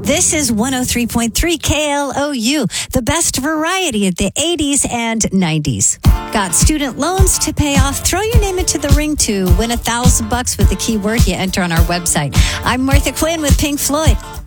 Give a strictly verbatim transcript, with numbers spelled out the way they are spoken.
This is one oh three point three K L O U, the best variety of the eighties and nineties. Got student loans to pay off? Throw your name into the ring to win a thousand bucks with the keyword you enter on our website. I'm Martha Quinn with Pink Floyd.